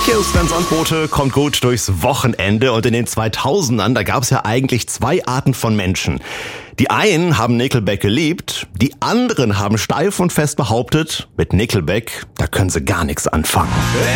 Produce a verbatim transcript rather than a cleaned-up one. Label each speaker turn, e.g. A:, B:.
A: Hier ist Sven Sandbote, kommt gut durchs Wochenende. Und in den zweitausendern, da gab es ja eigentlich zwei Arten von Menschen. Die einen haben Nickelback geliebt, die anderen haben steif und fest behauptet, mit Nickelback, da können sie gar nichts anfangen.